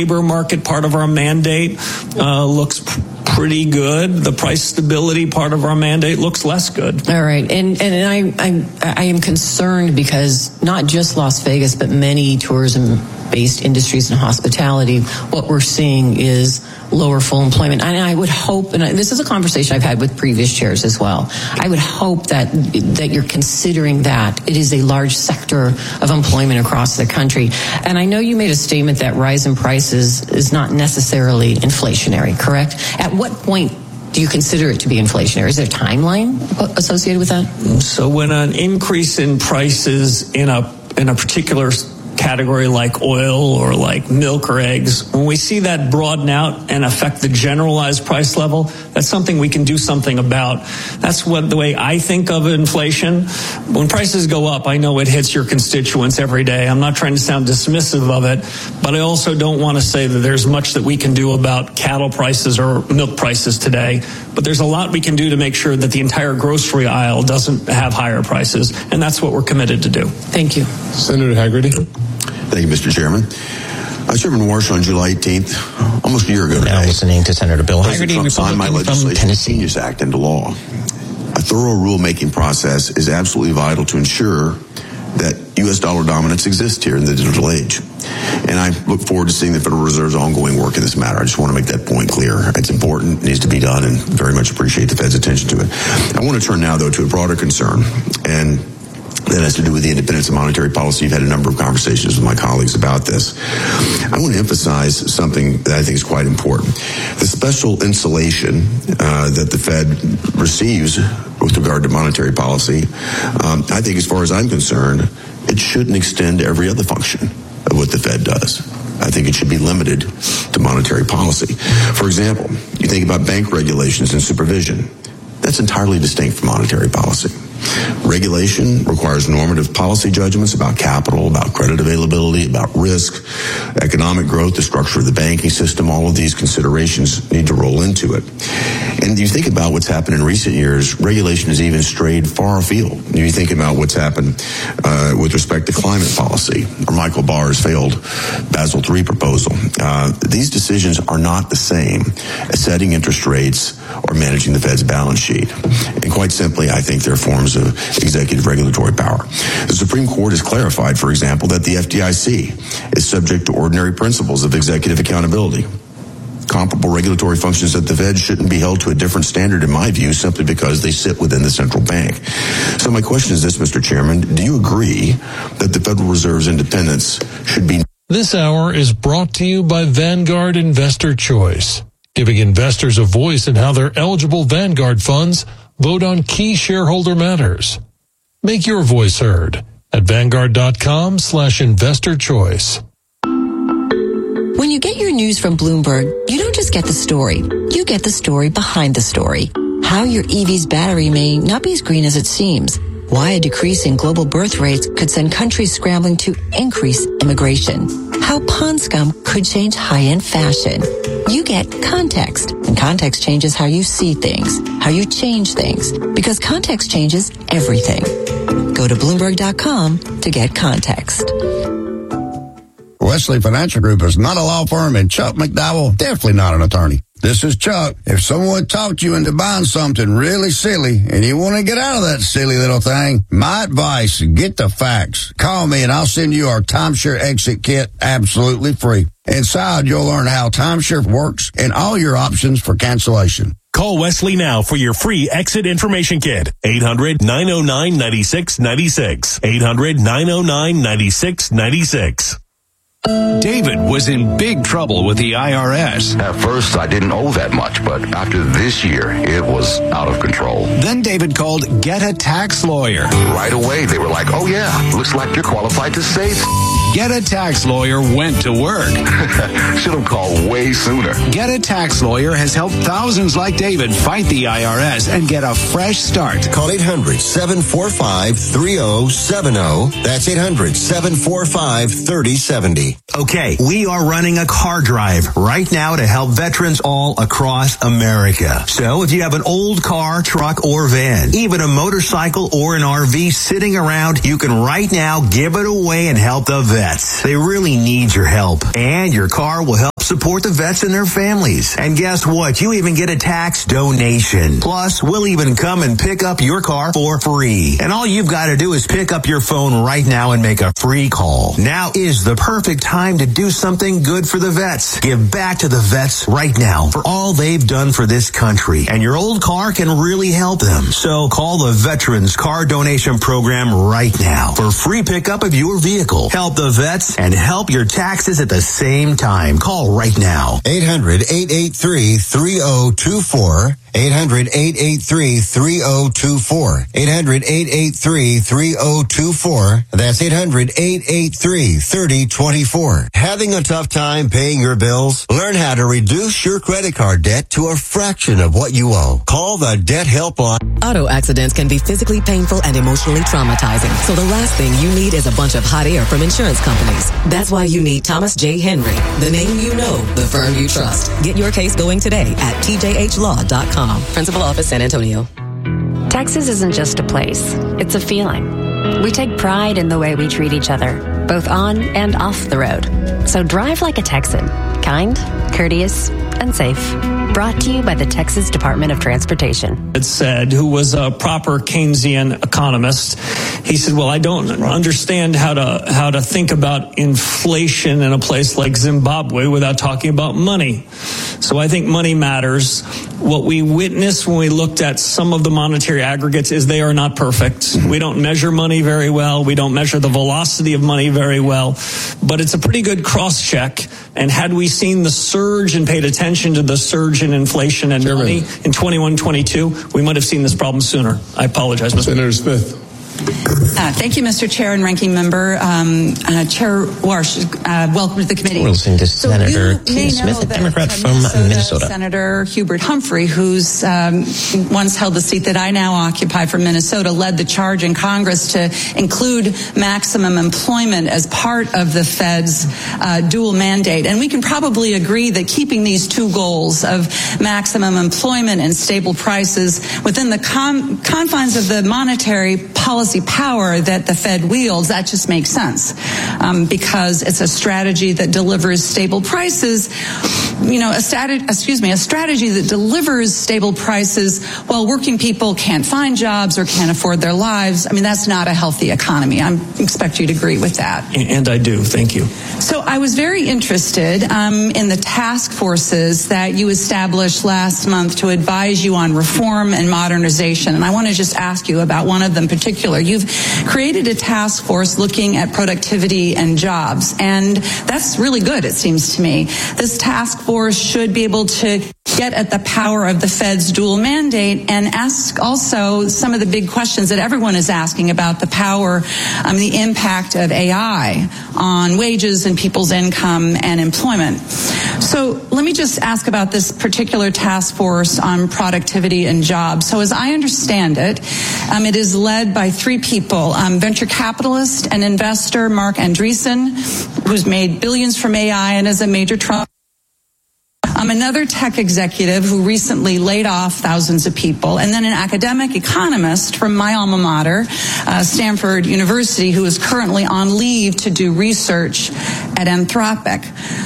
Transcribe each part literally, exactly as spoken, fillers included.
labor market part of our mandate uh, looks pr- pretty good. The price stability part of our mandate looks less good. All right. And and I, I, I am concerned because not just Las Vegas, but many tourism-based industries and hospitality, what we're seeing is lower full employment. And I would hope, and this is a conversation I've had with previous chairs as well, I would hope that that you're considering that. It is a large sector of employment across the country. And I know you made a statement that rise in prices is not necessarily inflationary, correct? At what point do you consider it to be inflationary? Is there a timeline associated with that? So when an increase in prices in a in a particular category like oil or like milk or eggs, when we see that broaden out and affect the generalized price level, that's something we can do something about. That's what the way I think of inflation. When prices go up, I know it hits your constituents every day. I'm not trying to sound dismissive of it, but I also don't want to say that there's much that we can do about cattle prices or milk prices today. But there's a lot we can do to make sure that the entire grocery aisle doesn't have higher prices, and that's what we're committed to do. Thank you. Senator Hagerty. Thank you, Mister Chairman. I served in Warsaw on July eighteenth, almost a year ago today. Now listening to Senator Bill Hagerty, Trump signed my Republican from legislation, Tennessee. Genius Act, into law. A thorough rulemaking process is absolutely vital to ensure that U S dollar dominance exists here in the digital age. And I look forward to seeing the Federal Reserve's ongoing work in this matter. I just want to make that point clear. It's important, it needs to be done, and very much appreciate the Fed's attention to it. I want to turn now, though, to a broader concern, and that has to do with the independence of monetary policy. You've had a number of conversations with my colleagues about this. I want to emphasize something that I think is quite important. The special insulation uh, that the Fed receives with regard to monetary policy, um, I think as far as I'm concerned, it shouldn't extend to every other function of what the Fed does. I think it should be limited to monetary policy. For example, you think about bank regulations and supervision. That's entirely distinct from monetary policy. Regulation requires normative policy judgments about capital, about credit availability, about risk, economic growth, the structure of the banking system. All of these considerations need to roll into it. And you think about what's happened in recent years, regulation has even strayed far afield. You think about what's happened uh, with respect to climate policy, or Michael Barr's failed Basel three proposal. Uh, these decisions are not the same as setting interest rates or managing the Fed's balance sheet. And quite simply, I think they're forms of executive regulatory power. The Supreme Court has clarified, for example, that the F D I C is subject to ordinary principles of executive accountability. Comparable regulatory functions at the Fed shouldn't be held to a different standard, in my view, simply because they sit within the central bank. So my question is this, Mister Chairman, do you agree that the Federal Reserve's independence should be... This hour is brought to you by Vanguard Investor Choice, giving investors a voice in how their eligible Vanguard funds vote on key shareholder matters. Make your voice heard at Vanguard.com slash investor choice. When you get your news from Bloomberg, you don't just get the story. You get the story behind the story. How your E V's battery may not be as green as it seems. Why a decrease in global birth rates could send countries scrambling to increase immigration. How pond scum could change high-end fashion. You get context, and context changes how you see things, how you change things, because context changes everything. Go to Bloomberg dot com to get context. Wesley Financial Group is not a law firm, and Chuck McDowell, definitely not an attorney. This is Chuck. If someone talked you into buying something really silly and you want to get out of that silly little thing, my advice, get the facts. Call me and I'll send you our timeshare exit kit absolutely free. Inside, you'll learn how timeshare works and all your options for cancellation. Call Wesley now for your free exit information kit. eight hundred, nine oh nine, nine six nine six. eight hundred, nine oh nine, nine six nine six. David was in big trouble with the I R S. At first, I didn't owe that much, but after this year, it was out of control. Then David called Get a Tax Lawyer. Right away, they were like, oh yeah, looks like you're qualified to save. Get a Tax Lawyer went to work. Should have called way sooner. Get a Tax Lawyer has helped thousands like David fight the I R S and get a fresh start. Call eight hundred, seven four five, three oh seven oh. That's eight hundred, seven four five, three oh seven oh. Okay, we are running a car drive right now to help veterans all across America. So if you have an old car, truck, or van, even a motorcycle or an R V sitting around, you can right now give it away and help the vets. They really need your help, and your car will help support the vets and their families. And guess what? You even get a tax donation. Plus, we'll even come and pick up your car for free. And all you've got to do is pick up your phone right now and make a free call. Now is the perfect time to do something good for the vets. Give back to the vets right now for all they've done for this country. And your old car can really help them. So call the Veterans Car Donation Program right now for free pickup of your vehicle. Help the vets and help your taxes at the same time. Call right now. eight hundred, eight eight three, three oh two four. eight hundred, eight eight three, three oh two four. eight hundred, eight eight three, three oh two four. That's eight hundred, eight eight three, three oh two four. Having a tough time paying your bills? Learn how to reduce your credit card debt to a fraction of what you owe. Call the Debt Helpline. Auto accidents can be physically painful and emotionally traumatizing. So the last thing you need is a bunch of hot air from insurance companies. That's why you need Thomas J. Henry, the name you know, the firm you trust. Get your case going today at T J H law dot com. Principal Office, San Antonio. Texas isn't just a place, it's a feeling. We take pride in the way we treat each other, both on and off the road. So drive like a Texan, kind, courteous, and safe. Brought to you by the Texas Department of Transportation. It said, who was a proper Keynesian economist, he said, well, I don't understand how to how to think about inflation in a place like Zimbabwe without talking about money. So I think money matters. What we witnessed when we looked at some of the monetary aggregates is they are not perfect. We don't measure money very well. We don't measure the velocity of money very well. But it's a pretty good cross-check. And had we seen the surge and paid attention to the surge in inflation and money in twenty-one twenty-two, we might have seen this problem sooner. I apologize, Mister Senator Smith. Uh, thank you, Mister Chair and Ranking Member. Um, uh, Chair Warsh, uh, welcome to the committee. We're listening to so Senator Tina Smith, a Democrat from Minnesota. Minnesota. Senator Hubert Humphrey, who's um, once held the seat that I now occupy from Minnesota, led the charge in Congress to include maximum employment as part of the Fed's uh, dual mandate. And we can probably agree that keeping these two goals of maximum employment and stable prices within the com- confines of the monetary policy power that the Fed wields, that just makes sense um, because it's a strategy that delivers stable prices. You know, a strat- excuse me, a strategy that delivers stable prices while working people can't find jobs or can't afford their lives. I mean, that's not a healthy economy. I expect you to agree with that. And I do. Thank you. So I was very interested um, in the task forces that you established last month to advise you on reform and modernization. And I want to just ask you about one of them in particular. You've created a task force looking at productivity and jobs. And that's really good, it seems to me. This task force should be able to get at the power of the Fed's dual mandate and ask also some of the big questions that everyone is asking about the power, um, the impact of A I on wages and people's income and employment. So let me just ask about this particular task force on productivity and jobs. So as I understand it, um, it is led by three people, um, venture capitalist and investor Mark Andreessen, who's made billions from A I and is a major Trump. Um, another tech executive who recently laid off thousands of people, and then an academic economist from my alma mater, uh, Stanford University, who is currently on leave to do research at Anthropic.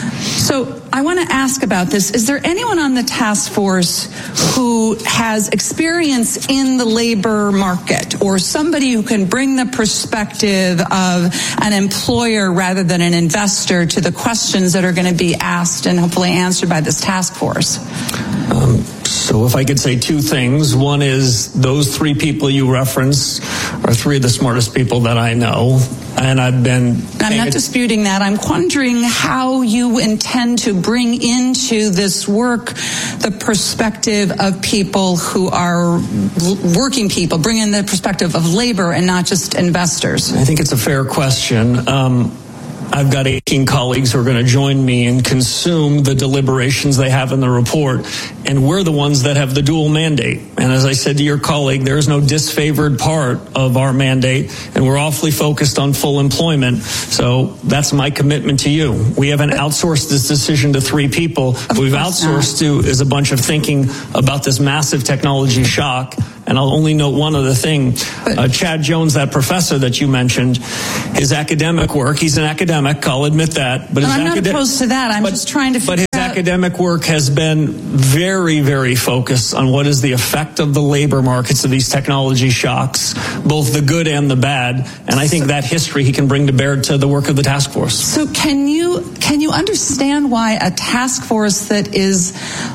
So I want to ask about this. Is there anyone on the task force who has experience in the labor market or somebody who can bring the perspective of an employer rather than an investor to the questions that are going to be asked and hopefully answered by this task force? Um, so if I could say two things. One is those three people you referenced are three of the smartest people that I know. And I've been... I'm not disputing that. I'm wondering how you intend to bring into this work the perspective of people who are working people, bring in the perspective of labor and not just investors. I think it's a fair question. Um, I've got eighteen colleagues who are going to join me and consume the deliberations they have in the report, and we're the ones that have the dual mandate. And as I said to your colleague, there is no disfavored part of our mandate, and we're awfully focused on full employment. So that's my commitment to you. We haven't outsourced this decision to three people. What we've outsourced to is a bunch of thinking about this massive technology shock. And I'll only note one other thing. Uh, Chad Jones, that professor that you mentioned, his academic work, he's an academic, I'll admit that. But his I'm not acad- opposed to that. I'm but, just trying to figure But his out academic work has been very, very focused on what is the effect of the labor markets of these technology shocks, both the good and the bad. And I think that history he can bring to bear to the work of the task force. So can you can you understand why a task force that is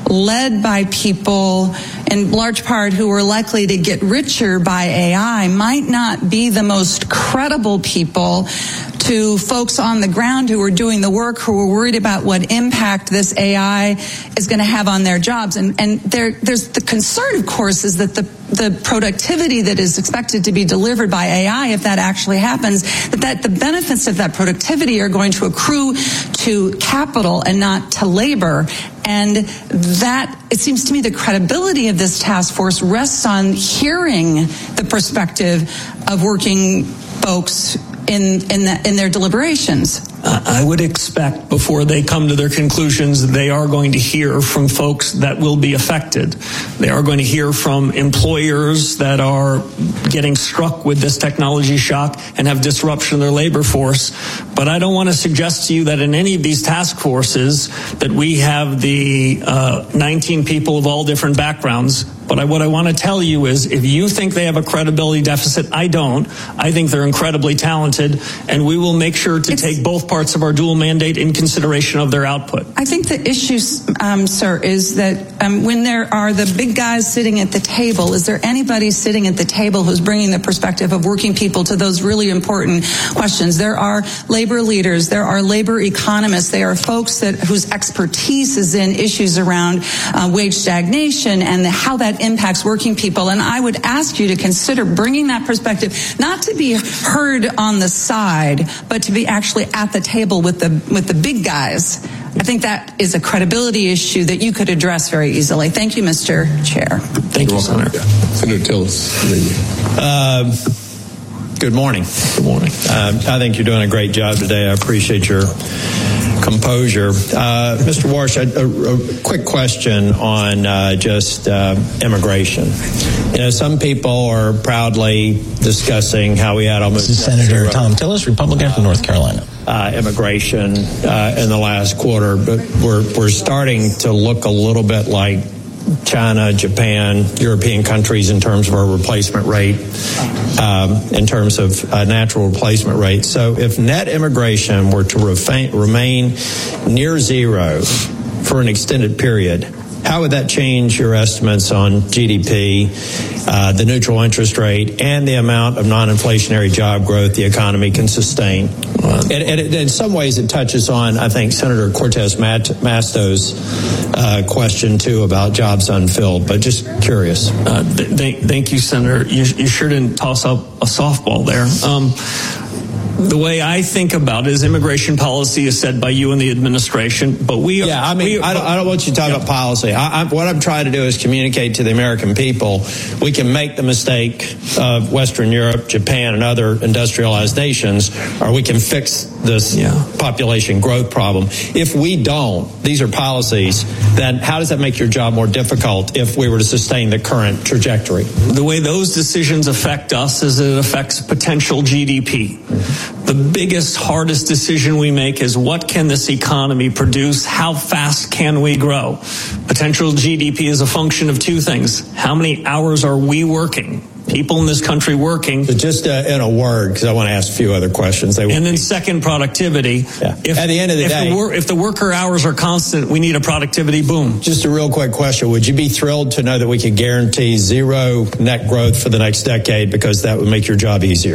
led by people in large part who are likely to get richer by A I might not be the most credible people to folks on the ground who are doing the work, who are worried about what impact this A I is going to have on their jobs? And, and there, there's the concern, of course, is that the, the productivity that is expected to be delivered by A I, if that actually happens, that, that the benefits of that productivity are going to accrue to capital and not to labor. And that, it seems to me, the credibility of this task force rests on hearing the perspective of working folks in in, the, in their deliberations. Uh, I would expect before they come to their conclusions, they are going to hear from folks that will be affected. They are going to hear from employers that are getting struck with this technology shock and have disruption of their labor force. But I don't want to suggest to you that in any of these task forces that we have the uh, nineteen people of all different backgrounds. But I, what I want to tell you is, if you think they have a credibility deficit, I don't. I think they're incredibly talented, and we will make sure to it's, take both parts of our dual mandate in consideration of their output. I think the issue, um, sir, is that um, when there are the big guys sitting at the table, is there anybody sitting at the table who's bringing the perspective of working people to those really important questions? There are labor leaders, there are labor economists, there are folks that whose expertise is in issues around uh, wage stagnation and the, how that impacts working people. And I would ask you to consider bringing that perspective, not to be heard on the side, but to be actually at the table with the with the big guys. I think that is a credibility issue that you could address very easily. Thank you, Mister Chair. Thank you, Senator. Senator Tillis. Uh, good morning. Good morning. Uh, I think you're doing a great job today. I appreciate your composure. Uh, Mister Warsh, a, a, a quick question on uh, just uh, immigration. You know, some people are proudly discussing how we had almost... This is Senator zero, Tom Tillis, Republican uh, from North Carolina. Uh, immigration uh, in the last quarter, but we're we're starting to look a little bit like China, Japan, European countries in terms of our replacement rate, um, in terms of uh, natural replacement rate. So if net immigration were to refa- remain near zero for an extended period, how would that change your estimates on G D P, uh, the neutral interest rate, and the amount of non-inflationary job growth the economy can sustain? And, and it, in some ways, it touches on, I think, Senator Cortez Masto's uh, question, too, about jobs unfilled, but just curious. Uh, th- th- thank you, Senator. You, you sure didn't toss up a softball there. Um, The way I think about it is immigration policy is set by you and the administration, but we are... Yeah, I mean, we, I, don't, I don't want you to talk yeah. about policy. I, I, what I'm trying to do is communicate to the American people we can make the mistake of Western Europe, Japan, and other industrialized nations, or we can fix this yeah. population growth problem. If we don't, these are policies, then how does that make your job more difficult if we were to sustain the current trajectory? The way those decisions affect us is it affects potential G D P. Mm-hmm. The biggest, hardest decision we make is what can this economy produce? How fast can we grow? Potential G D P is a function of two things. How many hours are we working? People in this country working. But just uh, in a word, because I want to ask a few other questions. They and then second, productivity. Yeah. If, At the end of the if day. The wor- if the worker hours are constant, we need a productivity boom. Just a real quick question. Would you be thrilled to know that we could guarantee zero net growth for the next decade because that would make your job easier?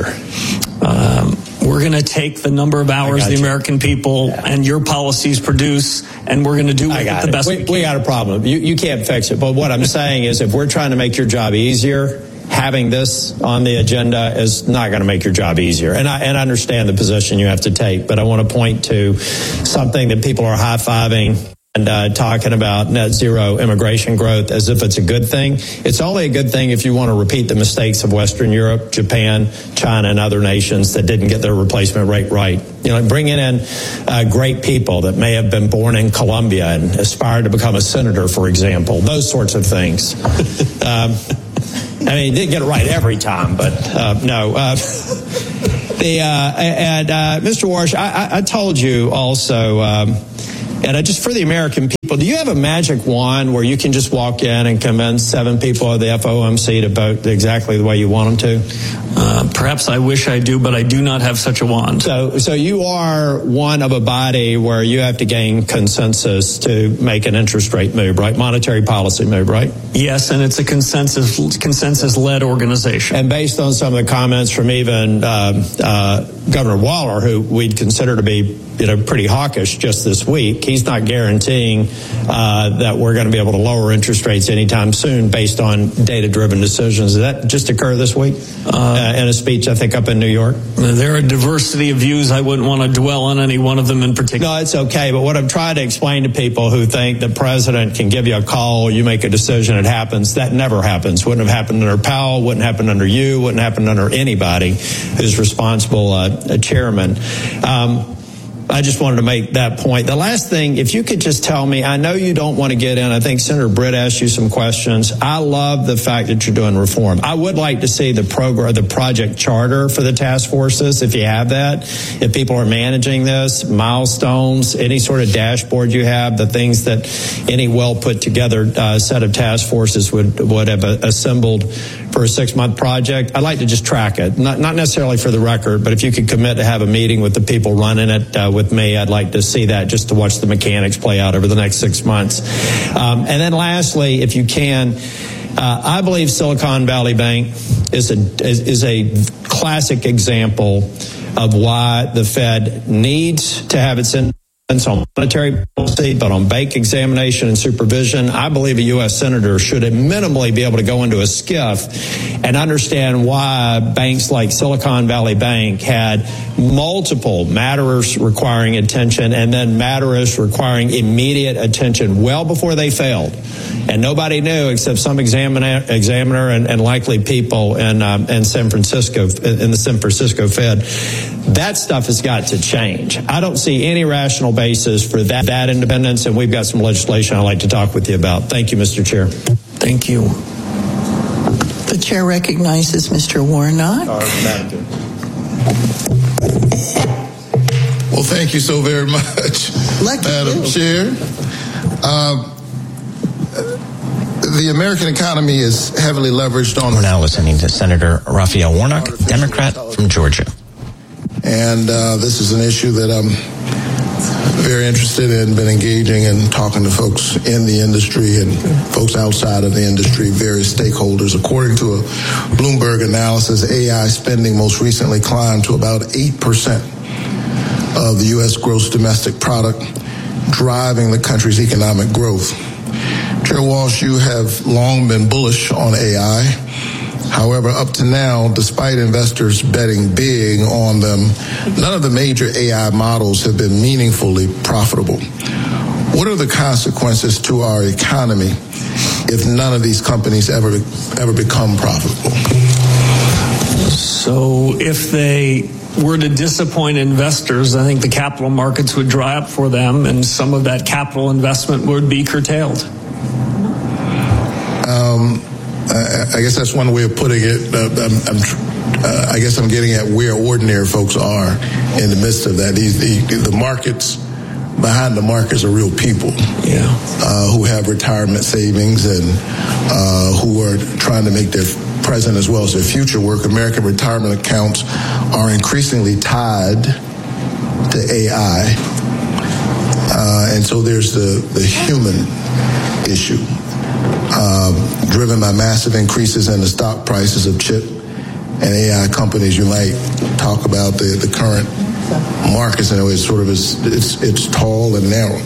Um, we're going to take the number of hours the American people yeah. and your policies produce, and we're going to do with it the best we, we can. We got a problem. You, you can't fix it. But what I'm saying is if we're trying to make your job easier, having this on the agenda is not going to make your job easier. And I, and I understand the position you have to take, but I want to point to something that people are high-fiving and uh, talking about net zero immigration growth as if it's a good thing. It's only a good thing if you want to repeat the mistakes of Western Europe, Japan, China, and other nations that didn't get their replacement rate right. You know, bringing in uh, great people that may have been born in Colombia and aspired to become a senator, for example. Those sorts of things. um, I mean, didn't get it right every time, but uh, no. Uh, the uh, and uh, Mister Warsh, I, I told you also. Um, And I just, for the American people, do you have a magic wand where you can just walk in and convince seven people of the F O M C to vote exactly the way you want them to? Uh, perhaps I wish I do, but I do not have such a wand. So, so you are one of a body where you have to gain consensus to make an interest rate move, right? Monetary policy move, right? Yes, and it's a consensus consensus-led organization. And based on some of the comments from even uh, uh, Governor Waller, who we'd consider to be, you know, pretty hawkish just this week, he's not guaranteeing uh, that we're going to be able to lower interest rates anytime soon based on data-driven decisions. Did that just occur this week uh, uh, in a speech, I think, up in New York? There are a diversity of views. I wouldn't want to dwell on any one of them in particular. No, it's okay. But what I'm trying to explain to people who think the president can give you a call, you make a decision, it happens, that never happens. Wouldn't have happened under Powell, wouldn't happen under you, wouldn't happen under anybody who's responsible uh, chairman. Um, I just wanted to make that point. The last thing, if you could just tell me, I know you don't want to get in. I think Senator Britt asked you some questions. I love the fact that you're doing reform. I would like to see the program, the project charter for the task forces, if you have that. If people are managing this, milestones, any sort of dashboard you have, the things that any well put together uh, set of task forces would would have uh, assembled for a six month project. I'd like to just track it, not not necessarily for the record, but if you could commit to have a meeting with the people running it. Uh, with me, I'd like to see that just to watch the mechanics play out over the next six months. Um, and then lastly, if you can, uh, I believe Silicon Valley Bank is a, is, is a classic example of why the Fed needs to have its in on monetary policy, but on bank examination and supervision. I believe a U S senator should minimally be able to go into a SCIF and understand why banks like Silicon Valley Bank had multiple matters requiring attention and then matters requiring immediate attention well before they failed. And nobody knew except some examiner, examiner and, and likely people in, um, in San Francisco, in the San Francisco Fed. That stuff has got to change. I don't see any rational basis for that, that independence, and we've got some legislation I'd like to talk with you about. Thank you, Mister Chair. Thank you. The chair recognizes Mister Warnock. Well, thank you so very much, Lucky Madam you. Chair. Uh, the American economy is heavily leveraged on... We're now listening to Senator Raphael Warnock, Democrat from Georgia. And uh, this is an issue that I'm very interested in, been engaging and talking to folks in the industry and folks outside of the industry, various stakeholders. According to a Bloomberg analysis, A I spending most recently climbed to about eight percent of the U S gross domestic product, driving the country's economic growth. Chair Walsh, you have long been bullish on A I. However, up to now, despite investors betting big on them, none of the major A I models have been meaningfully profitable. What are the consequences to our economy if none of these companies ever ever become profitable? So if they were to disappoint investors, I think the capital markets would dry up for them, and some of that capital investment would be curtailed. Um, I, I guess that's one way of putting it. Uh, I'm, I'm, uh, I guess I'm getting at where ordinary folks are in the midst of that. These, the, the markets, behind the markets are real people, yeah, uh, who have retirement savings and uh, who are trying to make their present as well as their future work. American retirement accounts are increasingly tied to A I, uh, and so there's the, the human issue. Uh, driven by massive increases in the stock prices of chip and A I companies. You might talk about the, the current markets in a way it's sort of is, it's, it's tall and narrow.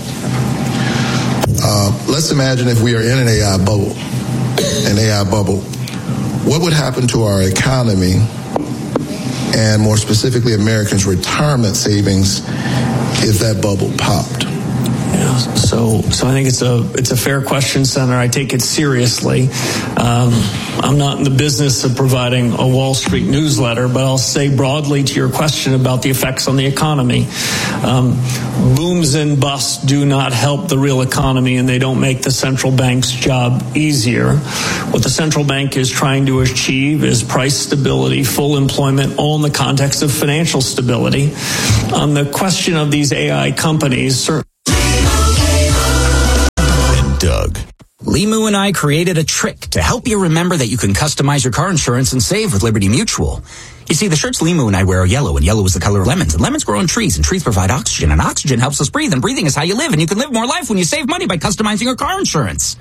Uh, let's imagine if we are in an A I bubble, an A I bubble, what would happen to our economy and more specifically Americans' retirement savings if that bubble popped? Yeah, so so I think it's a it's a fair question, Senator. I take it seriously. Um, I'm not in the business of providing a Wall Street newsletter, but I'll say broadly to your question about the effects on the economy. Um, booms and busts do not help the real economy, and they don't make the central bank's job easier. What the central bank is trying to achieve is price stability, full employment, all in the context of financial stability. On the question of these A I companies, certainly Limu and I created a trick to help you remember that you can customize your car insurance and save with Liberty Mutual. You see, the shirts Limu and I wear are yellow, and yellow is the color of lemons, and lemons grow on trees, and trees provide oxygen, and oxygen helps us breathe, and breathing is how you live, and you can live more life when you save money by customizing your car insurance.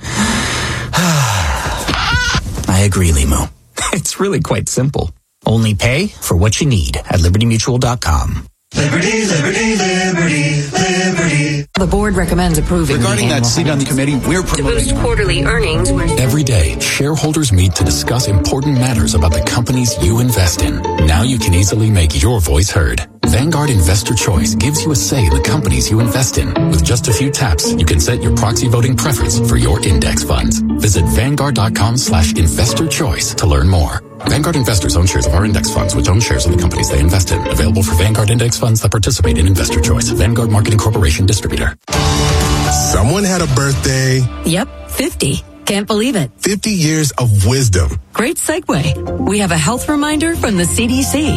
I agree, Limu. It's really quite simple. Only pay for what you need at liberty mutual dot com. Liberty, liberty, liberty, liberty. The board recommends approving. Regarding that seat on the committee, we're promoting to boost quarterly earnings. Every day, shareholders meet to discuss important matters about the companies you invest in. Now you can easily make your voice heard. Vanguard Investor Choice gives you a say in the companies you invest in. With just a few taps, you can set your proxy voting preference for your index funds. Visit vanguard.com slash investor choice to learn more. Vanguard investors own shares of our index funds, which own shares of the companies they invest in. Available for Vanguard index funds that participate in Investor Choice. Vanguard Marketing Corporation distributor. Someone had a birthday. Yep, fifty. Can't believe it. fifty years of wisdom. Great segue. We have a health reminder from the C D C.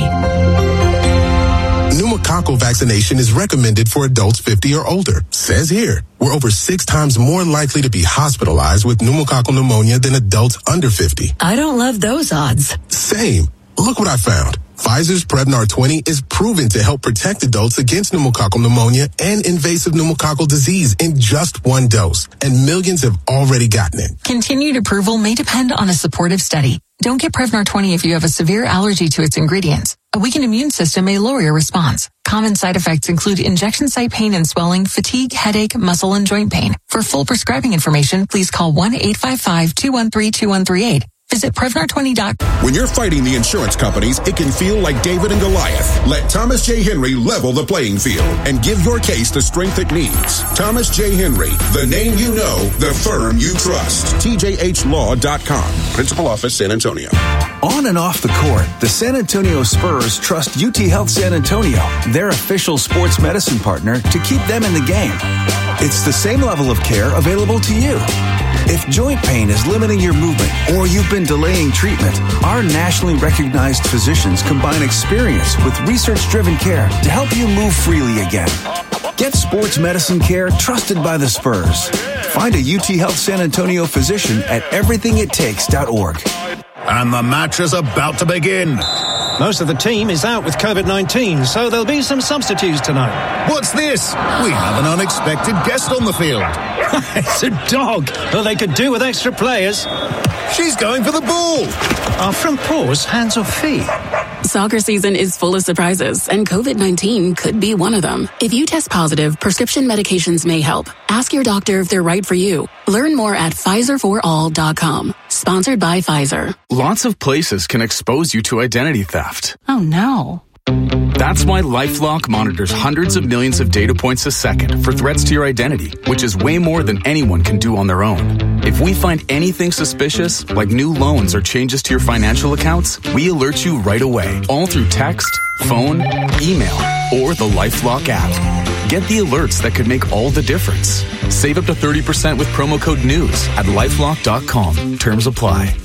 Pneumococcal vaccination is recommended for adults fifty or older. Says here, we're over six times more likely to be hospitalized with pneumococcal pneumonia than adults under fifty. I don't love those odds. Same. Look what I found. Pfizer's Prevnar twenty is proven to help protect adults against pneumococcal pneumonia and invasive pneumococcal disease in just one dose, and millions have already gotten it. Continued approval may depend on a supportive study. Don't get Prevnar twenty if you have a severe allergy to its ingredients. A weakened immune system may lower your response. Common side effects include injection site pain and swelling, fatigue, headache, muscle, and joint pain. For full prescribing information, please call one eight five five, two one three, two one three eight. Visit Prevnar twenty dot com. When you're fighting the insurance companies, it can feel like David and Goliath. Let Thomas J. Henry level the playing field and give your case the strength it needs. Thomas J. Henry, the name you know, the firm you trust. T J H law dot com. Principal Office, San Antonio. On and off the court, the San Antonio Spurs trust U T Health San Antonio, their official sports medicine partner, to keep them in the game. It's the same level of care available to you. If joint pain is limiting your movement or you've been delaying treatment, our nationally recognized physicians combine experience with research-driven care to help you move freely again. Get sports medicine care trusted by the Spurs. Find a U T Health San Antonio physician at everything it takes dot org. And the match is about to begin. Most of the team is out with COVID nineteen, so there'll be some substitutes tonight. What's this? We have an unexpected guest on the field. It's a dog. Well, they could do with extra players. She's going for the ball. Our front paws, hands or feet? Soccer season is full of surprises, and COVID nineteen could be one of them. If you test positive, prescription medications may help. Ask your doctor if they're right for you. Learn more at Pfizer for all dot com. Sponsored by Pfizer. Lots of places can expose you to identity theft. Oh, no. That's why LifeLock monitors hundreds of millions of data points a second for threats to your identity, which is way more than anyone can do on their own. If we find anything suspicious, like new loans or changes to your financial accounts, we alert you right away, all through text, phone, email, or the LifeLock app. Get the alerts that could make all the difference. Save up to thirty percent with promo code NEWS at lifelock dot com. Terms apply.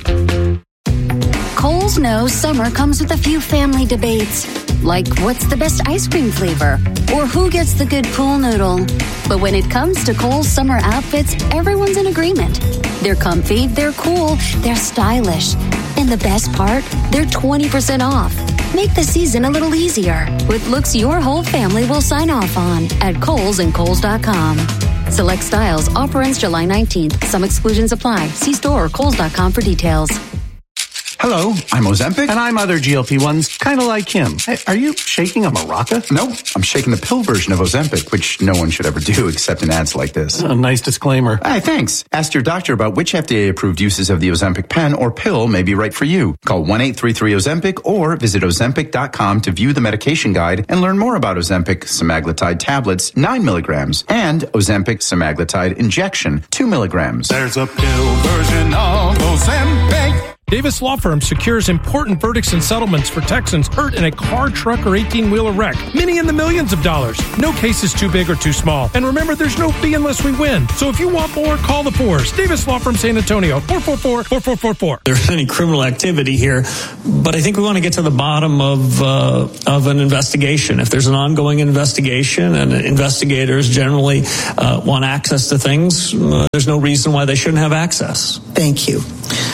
Kohl's knows summer comes with a few family debates, like what's the best ice cream flavor or who gets the good pool noodle. But when it comes to Kohl's summer outfits, everyone's in agreement. They're comfy, they're cool, they're stylish. And the best part, they're twenty percent off. Make the season a little easier with looks your whole family will sign off on at Kohl's and Kohl's dot com. Select styles. Offer ends July nineteenth. Some exclusions apply. See store or Kohl's dot com for details. Hello, I'm Ozempic. And I'm other G L P ones, kind of like him. Hey, are you shaking a maraca? No, I'm shaking the pill version of Ozempic, which no one should ever do except in ads like this. A nice disclaimer. Hey, thanks. Ask your doctor about which F D A-approved uses of the Ozempic pen or pill may be right for you. Call one eight three three Ozempic or visit Ozempic dot com to view the medication guide and learn more about Ozempic semaglutide tablets, nine milligrams, and Ozempic semaglutide injection, two milligrams. There's a pill version of Ozempic. Davis Law Firm secures important verdicts and settlements for Texans hurt in a car, truck, or eighteen-wheeler wreck. Many in the millions of dollars. No case is too big or too small. And remember, there's no fee unless we win. So if you want more, call the Fours. Davis Law Firm San Antonio, four four four, four four four four. There's any criminal activity here, but I think we want to get to the bottom of uh, of an investigation. If there's an ongoing investigation and investigators generally uh, want access to things, uh, there's no reason why they shouldn't have access. Thank you.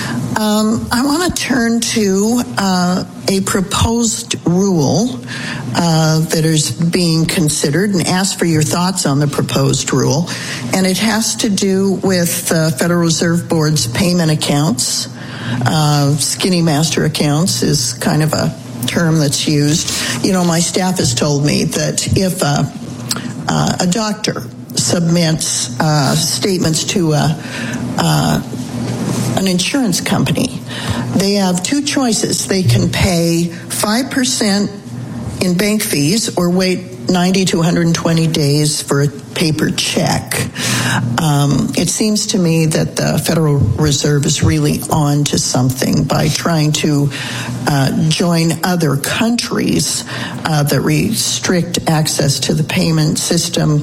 Um, I want to turn to uh, a proposed rule uh, that is being considered and ask for your thoughts on the proposed rule. And it has to do with the uh, Federal Reserve Board's payment accounts. Uh, skinny master accounts is kind of a term that's used. You know, my staff has told me that if a, uh, a doctor submits uh, statements to a uh, an insurance company, they have two choices. They can pay five percent in bank fees or wait ninety to one hundred twenty days for a paper check. Um, it seems to me that the Federal Reserve is really on to something by trying to uh, join other countries uh, that restrict access to the payment system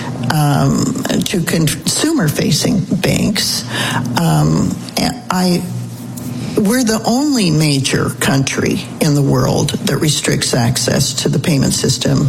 um, to consumer-facing banks. Um, I We're the only major country in the world that restricts access to the payment system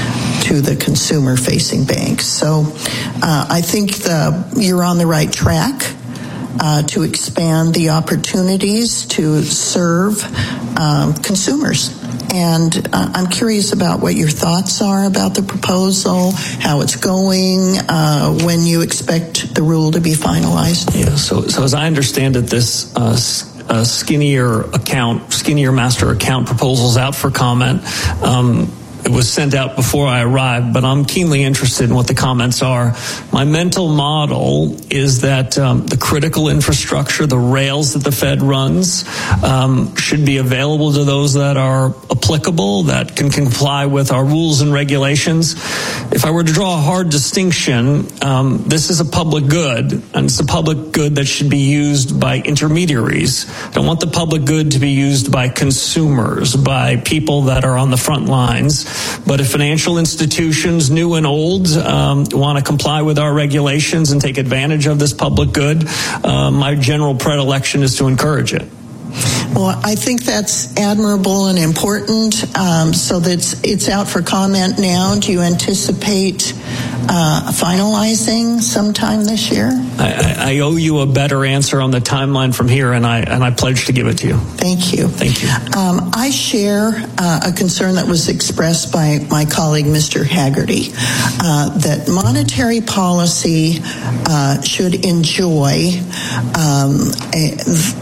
to the consumer-facing banks. So uh, I think the, you're on the right track uh, to expand the opportunities to serve um, consumers. And uh, I'm curious about what your thoughts are about the proposal, how it's going, uh, when you expect the rule to be finalized. Yeah, so, so as I understand it, this uh, Uh, skinnier account, skinnier master account proposals out for comment. Um, it was sent out before I arrived, but I'm keenly interested in what the comments are. My mental model is that um, the critical infrastructure, the rails that the Fed runs, um, should be available to those that are applicable, that can comply with our rules and regulations. If I were to draw a hard distinction, um, this is a public good, and it's a public good that should be used by intermediaries. I don't want the public good to be used by consumers, by people that are on the front lines. But if financial institutions, new and old, um, want to comply with our regulations and take advantage of this public good, uh, my general predilection is to encourage it. Well, I think that's admirable and important. Um, so that's it's out for comment now. Do you anticipate uh, finalizing sometime this year? I, I owe you a better answer on the timeline from here, and I and I pledge to give it to you. Thank you. Thank you. Um, I share uh, a concern that was expressed by my colleague, Mister Haggerty, uh, that monetary policy uh, should enjoy um, a,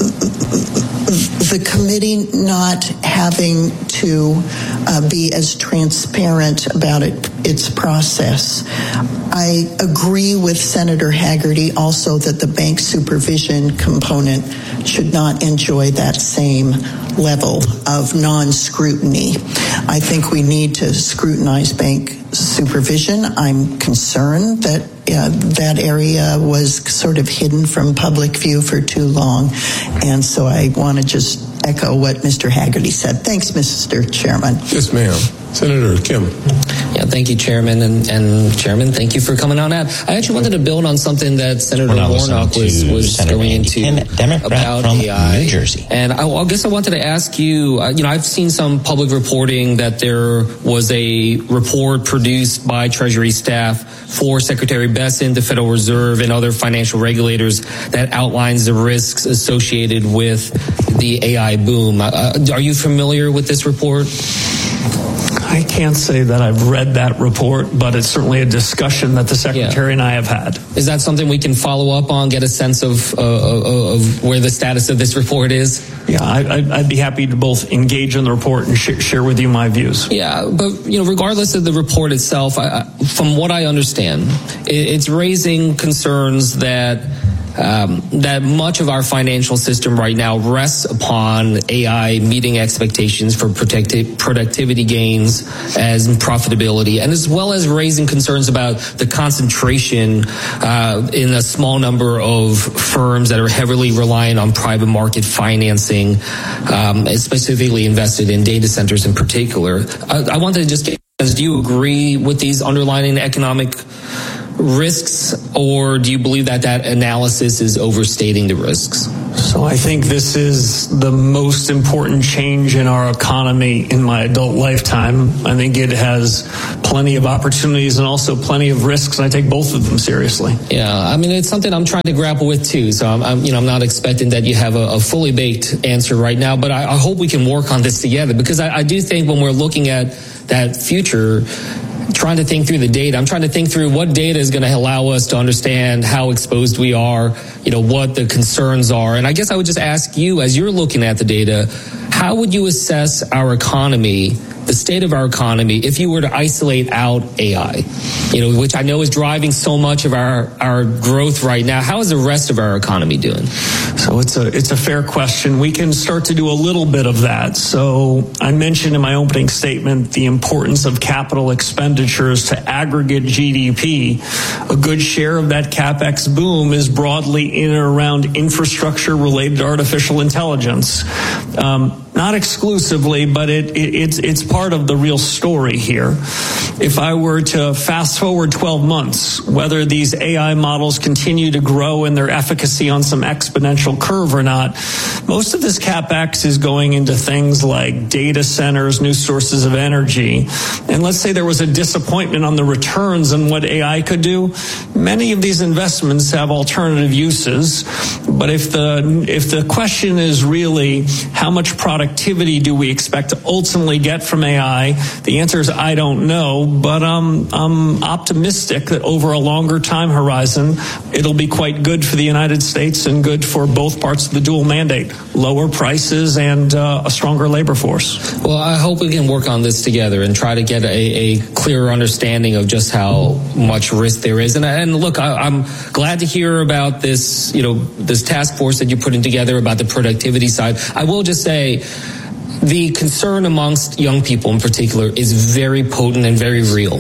the committee not having to uh, be as transparent about it, its process. I agree with Senator Haggerty also that the bank supervision component should not enjoy that same level of non-scrutiny. I think we need to scrutinize bank supervision. I'm concerned that uh, that area was sort of hidden from public view for too long. And so I want to just echo what Mister Haggerty said. Thanks, Mister Chairman. Yes, ma'am. Senator Kim. Yeah, thank you, Chairman, and, and Chairman, thank you for coming on out. I actually wanted to build on something that Senator Warnock was, was going into Kim, Democrat about from A I. New Jersey. And I, I guess I wanted to ask you, uh, you know, I've seen some public reporting that there was a report produced by Treasury staff for Secretary Bessent, the Federal Reserve, and other financial regulators that outlines the risks associated with the A I boom. Uh, are you familiar with this report? I can't say that I've read that report, but it's certainly a discussion that the Secretary yeah. and I have had. Is that something we can follow up on, get a sense of, uh, of where the status of this report is? Yeah, I, I'd be happy to both engage in the report and sh- share with you my views. Yeah, but you know, regardless of the report itself, I, from what I understand, it, it's raising concerns that um, that much of our financial system right now rests upon A I meeting expectations for protecti- productivity gains as profitability, and as well as raising concerns about the concentration uh, in a small number of firms that are heavily reliant on private market financing, um, specifically invested in data centers in particular. I, I wanted to just get, do you agree with these underlying economic risks, or do you believe that that analysis is overstating the risks? So I think this is the most important change in our economy in my adult lifetime. I think it has plenty of opportunities and also plenty of risks, and I take both of them seriously. Yeah, I mean, it's something I'm trying to grapple with too. So I'm, I'm you know, I'm not expecting that you have a, a fully baked answer right now, but I, I hope we can work on this together, because I, I do think when we're looking at that future, trying to think through the data, I'm trying to think through what data is going to allow us to understand how exposed we are, you know, what the concerns are. And I guess I would just ask you, as you're looking at the data, how would you assess our economy, the state of our economy, if you were to isolate out A I, you know, which I know is driving so much of our, our growth right now? How is the rest of our economy doing? So it's a it's a fair question. We can start to do a little bit of that. So I mentioned in my opening statement the importance of capital expenditures to aggregate G D P. A good share of that CapEx boom is broadly in and around infrastructure related to artificial intelligence. Um, Not exclusively, but it, it, it's it's part of the real story here. If I were to fast forward twelve months, whether these A I models continue to grow in their efficacy on some exponential curve or not, most of this CapEx is going into things like data centers, new sources of energy. And let's say there was a disappointment on the returns on what A I could do. Many of these investments have alternative uses. But if the if the question is really how much product Productivity do we expect to ultimately get from A I? The answer is I don't know, but um, I'm optimistic that over a longer time horizon, it'll be quite good for the United States and good for both parts of the dual mandate, lower prices and uh, a stronger labor force. Well, I hope we can work on this together and try to get a, a clearer understanding of just how much risk there is. And, and look, I, I'm glad to hear about this, you know, this task force that you're putting together about the productivity side. I will just say, the concern amongst young people in particular is very potent and very real,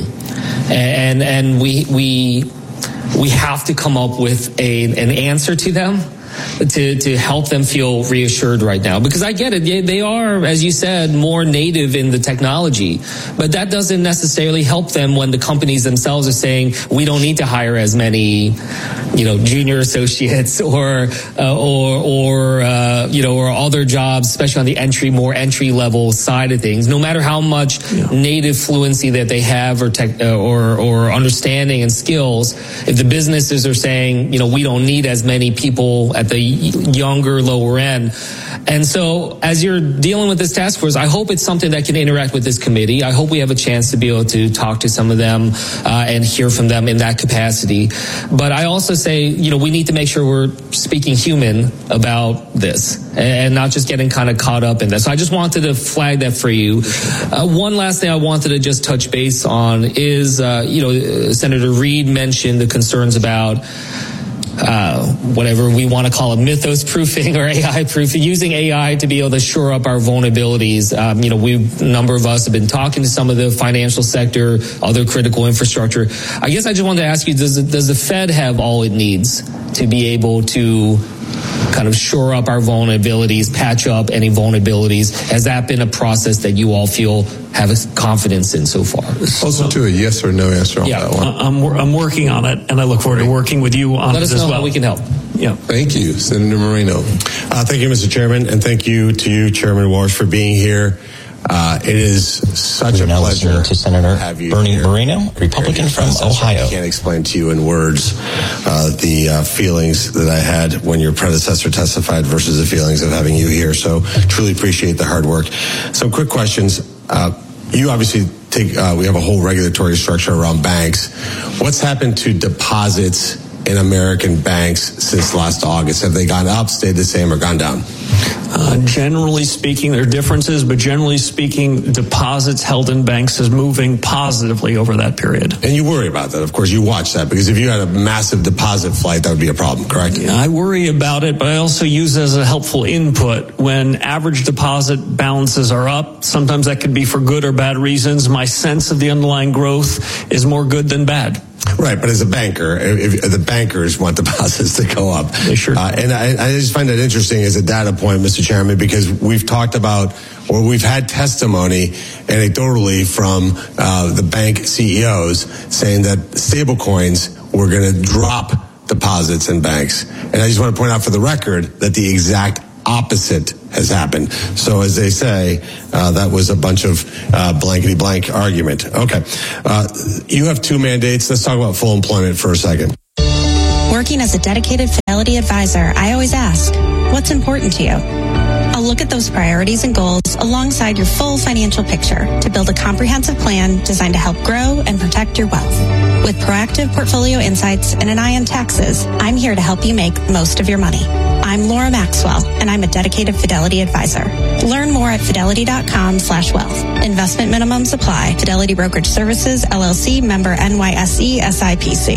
and and we we we have to come up with a an answer to them to to help them feel reassured right now. Because I get it, they, they are, as you said, more native in the technology, but that doesn't necessarily help them when the companies themselves are saying we don't need to hire as many, you know, junior associates or uh, or or uh, you know, or other jobs, especially on the entry more entry level side of things. No matter how much yeah. native fluency that they have or tech uh, or or understanding and skills, if the businesses are saying, you know, we don't need as many people at the younger, lower end. And so as you're dealing with this task force, I hope it's something that can interact with this committee. I hope we have a chance to be able to talk to some of them uh, and hear from them in that capacity. But I also say, you know, we need to make sure we're speaking human about this and not just getting kind of caught up in this. So I just wanted to flag that for you. Uh, one last thing I wanted to just touch base on is, uh, you know, Senator Reid mentioned the concerns about Uh, whatever we want to call it, mythos proofing or A I proofing, using A I to be able to shore up our vulnerabilities. Um, you know, we, a number of us have been talking to some of the financial sector, other critical infrastructure. I guess I just wanted to ask you, does, does the Fed have all it needs to be able to kind of shore up our vulnerabilities, patch up any vulnerabilities? Has that been a process that you all feel have confidence in so far? Also to a yes or no answer on yeah, that one. I'm, I'm working on it, and I look forward to working with you on Let it us as know well. how we can help. Yeah. Thank you, Senator Moreno. Uh, thank you, Mister Chairman, and thank you to you, Chairman Walsh, for being here. Uh, it is such We're a now pleasure to Senator to have you Bernie here. Moreno, Republican from Ohio. I can't explain to you in words uh, the uh, feelings that I had when your predecessor testified versus the feelings of having you here. So truly appreciate the hard work. Some quick questions. Uh, you obviously take, uh, we have a whole regulatory structure around banks. What's happened to deposits in American banks since last August? Have they gone up, stayed the same, or gone down? Uh, generally speaking, there are differences, but generally speaking, deposits held in banks is moving positively over that period. And you worry about that. Of course, you watch that, because if you had a massive deposit flight, that would be a problem, correct? Yeah, I worry about it, but I also use it as a helpful input. When average deposit balances are up, sometimes that could be for good or bad reasons. My sense of the underlying growth is more good than bad. Right, but as a banker, if, if the bankers want deposits to go up. They sure. Uh, and I, I just find that interesting as a data point, Mister Chairman, because we've talked about, or we've had testimony anecdotally from uh, the bank C E Os saying that stablecoins were going to drop deposits in banks. And I just want to point out for the record that the exact opposite has happened. So as they say, uh, that was a bunch of uh, blankety blank argument. Okay. Uh, you have two mandates. Let's talk about full employment for a second. Working as a dedicated Fidelity advisor, I always ask, what's important to you? I'll look at those priorities and goals alongside your full financial picture to build a comprehensive plan designed to help grow and protect your wealth. With proactive portfolio insights and an eye on taxes, I'm here to help you make the most of your money. I'm Laura Maxwell, and I'm a dedicated Fidelity advisor. Learn more at fidelity.com slash wealth. Investment minimums apply. Fidelity Brokerage Services, L L C, member N Y S E, S I P C.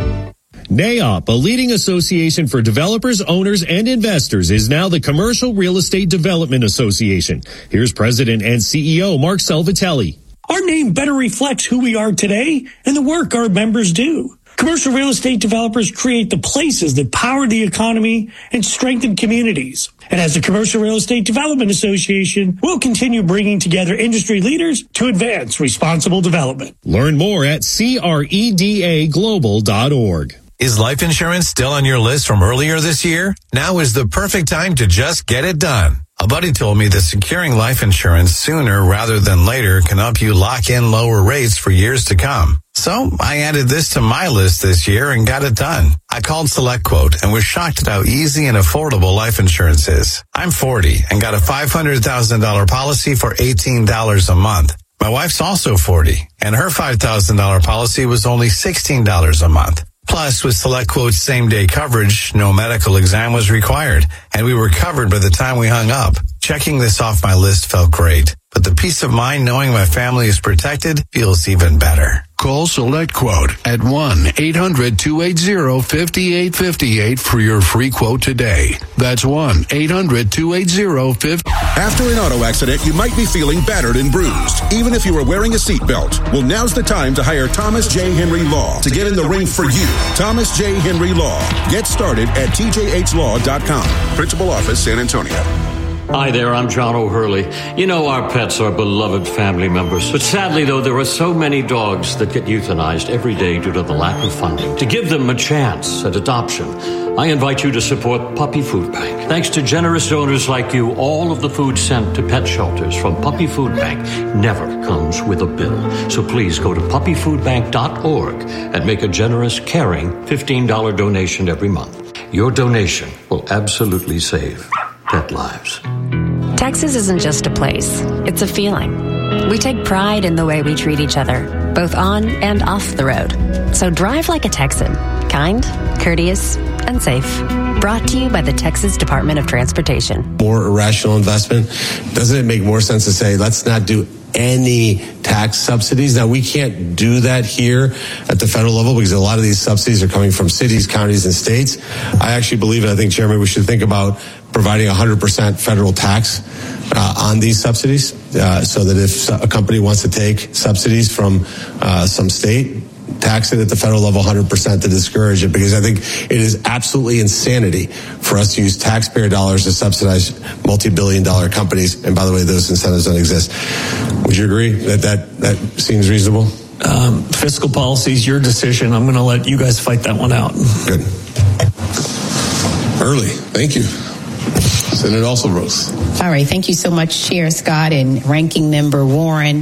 N A O P, a leading association for developers, owners, and investors, is now the Commercial Real Estate Development Association. Here's President and C E O Mark Salvatelli. Our name better reflects who we are today and the work our members do. Commercial real estate developers create the places that power the economy and strengthen communities. And as the Commercial Real Estate Development Association, we'll continue bringing together industry leaders to advance responsible development. Learn more at C R E D A global dot org. Is life insurance still on your list from earlier this year? Now is the perfect time to just get it done. A buddy told me that securing life insurance sooner rather than later can help you lock in lower rates for years to come. So I added this to my list this year and got it done. I called SelectQuote and was shocked at how easy and affordable life insurance is. I'm forty and got a five hundred thousand dollars policy for eighteen dollars a month. My wife's also forty and her five thousand dollars policy was only sixteen dollars a month. Plus, with SelectQuote's same-day coverage, no medical exam was required, and we were covered by the time we hung up. Checking this off my list felt great, but the peace of mind knowing my family is protected feels even better. Call SelectQuote at one eight hundred two eight zero five eight five eight for your free quote today. That's one eight hundred two eight zero five. After an auto accident, you might be feeling battered and bruised, even if you were wearing a seatbelt. Well, now's the time to hire Thomas J. Henry Law to get in the ring for you. Thomas J. Henry Law. Get started at T J H law dot com. Principal Office, San Antonio. Hi there, I'm John O'Hurley. You know our pets are beloved family members. But sadly, though, there are so many dogs that get euthanized every day due to the lack of funding. To give them a chance at adoption, I invite you to support Puppy Food Bank. Thanks to generous donors like you, all of the food sent to pet shelters from Puppy Food Bank never comes with a bill. So please go to puppy food bank dot org and make a generous, caring fifteen dollars donation every month. Your donation will absolutely save pet lives. Texas isn't just a place, it's a feeling. We take pride in the way we treat each other, both on and off the road. So drive like a Texan, kind, courteous, and safe. Brought to you by the Texas Department of Transportation. More irrational investment? Doesn't it make more sense to say, let's not do any tax subsidies? Now, we can't do that here at the federal level because a lot of these subsidies are coming from cities, counties, and states. I actually believe, and I think, Chairman, we should think about providing one hundred percent federal tax uh, on these subsidies uh, so that if a company wants to take subsidies from uh, some state, tax it at the federal level one hundred percent to discourage it, because I think it is absolutely insanity for us to use taxpayer dollars to subsidize multi-billion dollar companies. And by the way, those incentives don't exist. Would you agree that that, that seems reasonable? Um, fiscal policy is your decision. I'm going to let you guys fight that one out. Good. Early. Thank you. Senator Alsop-Rose. All right. Thank you so much, Chair Scott and Ranking Member Warren.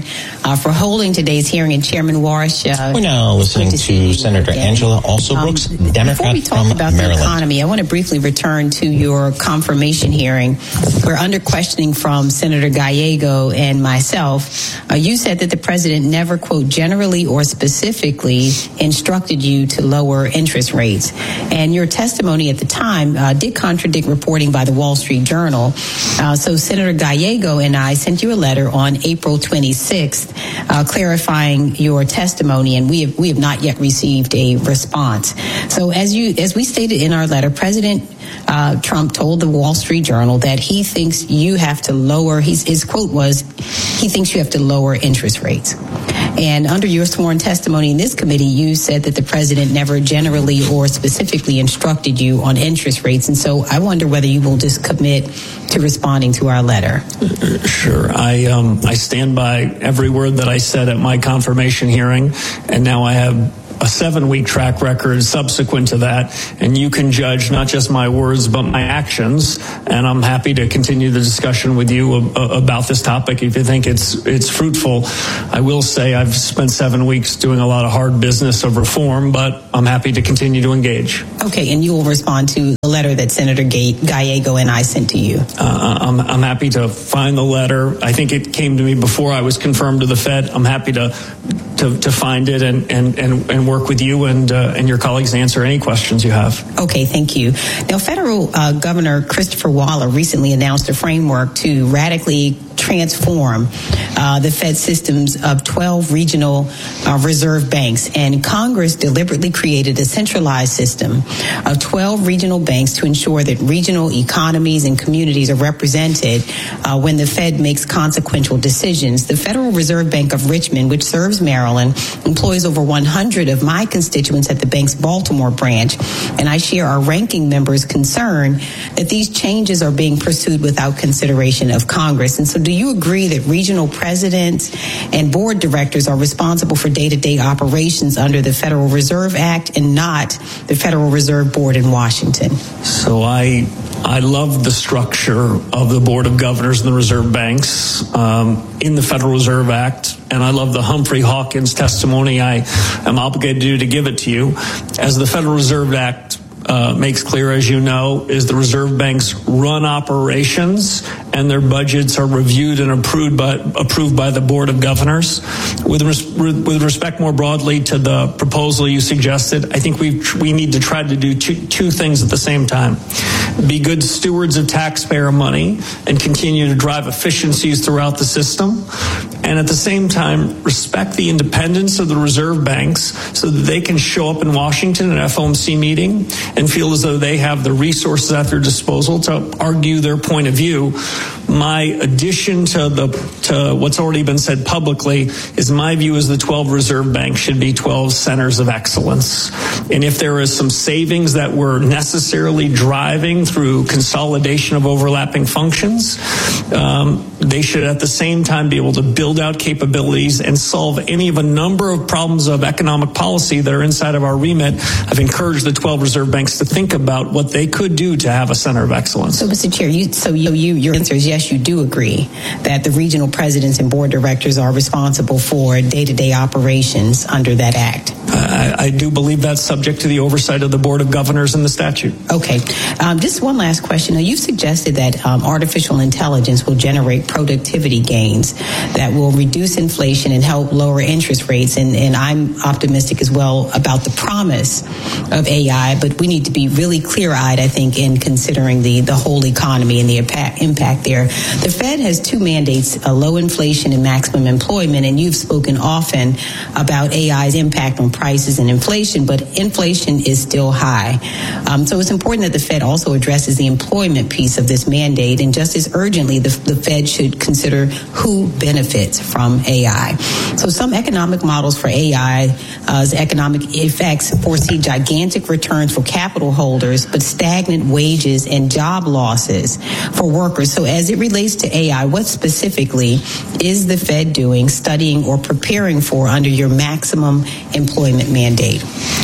uh, for holding today's hearing. And Chairman Warsh, uh, we're now listening to, to Senator again. Angela Alsobrooks, um, Democrat before we talk from about Maryland. the economy, I want to briefly return to your confirmation hearing, where under questioning from Senator Gallego and myself, uh, you said that the president never, quote, generally or specifically instructed you to lower interest rates. And your testimony at the time uh, did contradict reporting by the Wall Street Journal. Uh, so Senator Gallego and I sent you a letter on April twenty-sixth uh, clarifying your testimony, and we have we have not yet received a response. So as you as we stated in our letter, President uh, Trump told the Wall Street Journal that he thinks you have to lower, his, his quote was, he thinks you have to lower interest rates. And under your sworn testimony in this committee, you said that the president never generally or specifically instructed you on interest rates. And so I wonder whether you will just commit to responding to our letter. Sure. I um, I stand by every word that I said at my confirmation hearing, and now I have a seven-week track record subsequent to that, and you can judge not just my words but my actions. And I'm happy to continue the discussion with you about this topic if you think it's it's fruitful. I will say I've spent seven weeks doing a lot of hard business of reform, but I'm happy to continue to engage. Okay, and you will respond to the letter that Senator Gallego and I sent to you. Uh, I'm, I'm happy to find the letter. I think it came to me before I was confirmed to the Fed. I'm happy to to, to find it and and and, and work with you and uh, and your colleagues to answer any questions you have. Okay, thank you. Now, Federal uh, Governor Christopher Waller recently announced a framework to radically transform uh, the Fed systems of twelve regional uh, reserve banks. And Congress deliberately created a centralized system of twelve regional banks to ensure that regional economies and communities are represented uh, when the Fed makes consequential decisions. The Federal Reserve Bank of Richmond, which serves Maryland, employs over one hundred of my constituents at the bank's Baltimore branch. And I share our ranking members' concern that these changes are being pursued without consideration of Congress. And so do you agree that regional presidents and board directors are responsible for day-to-day operations under the Federal Reserve Act and not the Federal Reserve Board in Washington? So I I love the structure of the Board of Governors and the Reserve Banks um, in the Federal Reserve Act, and I love the Humphrey Hawkins testimony. I am obligated to, to give it to you. As the Federal Reserve Act Uh, makes clear, as you know, is the reserve banks run operations and their budgets are reviewed and approved by approved by the Board of Governors. With res- with respect more broadly to the proposal you suggested, I think we we need to try to do two, two things at the same time: be good stewards of taxpayer money and continue to drive efficiencies throughout the system, and at the same time respect the independence of the reserve banks so that they can show up in Washington at an F O M C meeting and feel as though they have the resources at their disposal to argue their point of view. My addition to the to what's already been said publicly is my view is the twelve reserve banks should be twelve centers of excellence. And if there is some savings that we're necessarily driving through consolidation of overlapping functions, um, they should at the same time be able to build out capabilities and solve any of a number of problems of economic policy that are inside of our remit. I've encouraged the twelve reserve banks to think about what they could do to have a center of excellence. So, Mister Chair, you, so you, you, your answer is yes, you do agree that the regional presidents and board directors are responsible for day-to-day operations under that act. I, I do believe that's subject to the oversight of the Board of Governors and the statute. Okay. Um, just one last question. Now, you've suggested that um, artificial intelligence will generate productivity gains that will reduce inflation and help lower interest rates. And, and I'm optimistic as well about the promise of A I, but we need to be really clear-eyed, I think, in considering the, the whole economy and the impact, impact there. The Fed has two mandates, a low inflation and maximum employment, and you've spoken often about A I's impact on prices and inflation, but inflation is still high. Um, so it's important that the Fed also addresses the employment piece of this mandate, and just as urgently, the, the Fed should consider who benefits from A I. So some economic models for A I's economic effects foresee gigantic returns for capital holders, but stagnant wages and job losses for workers. So as it relates to A I, what specifically is the Fed doing, studying, or preparing for under your maximum employment mandate?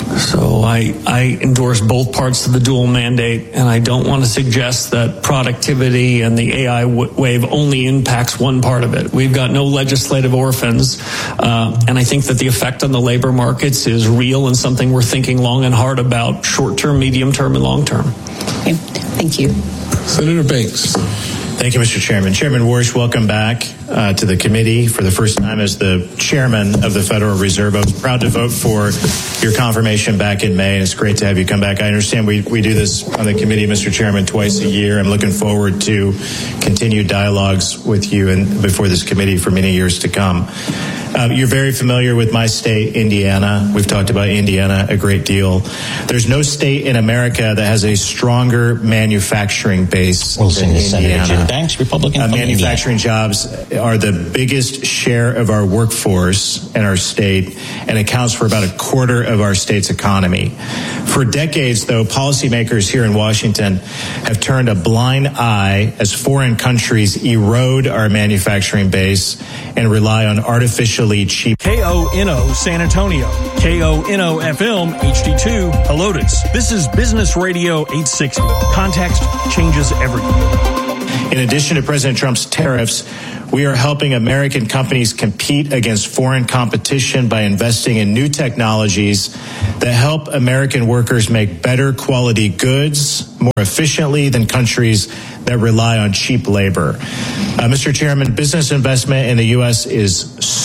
So I, I endorse both parts of the dual mandate, and I don't want to suggest that productivity and the A I w- wave only impacts one part of it. We've got no legislative orphans. Uh, and I think that the effect on the labor markets is real and something we're thinking long and hard about, short-term, medium-term, and long-term. Okay. Thank you. Senator Banks. Thank you, Mister Chairman. Chairman Warsh, welcome back uh, to the committee for the first time as the chairman of the Federal Reserve. I was proud to vote for your confirmation back in May, and it's great to have you come back. I understand we, we do this on the committee, Mister Chairman, twice a year. I'm looking forward to continued dialogues with you and before this committee for many years to come. Uh, you're very familiar with my state, Indiana. We've talked about Indiana a great deal. There's no state in America that has a stronger manufacturing base Wilson, than Senator Indiana. Jim Banks, Republican uh, from manufacturing Indiana. jobs are the biggest share of our workforce in our state and accounts for about a quarter of our state's economy. For decades, though, policymakers here in Washington have turned a blind eye as foreign countries erode our manufacturing base and rely on artificially cheap. K O N O San Antonio, K O N O F M H D two Helotes. This is Business Radio eight sixty. Context changes everything. In addition to President Trump's tariffs, we are helping American companies compete against foreign competition by investing in new technologies that help American workers make better quality goods more efficiently than countries that rely on cheap labor. Uh, Mister Chairman, business investment in the U S is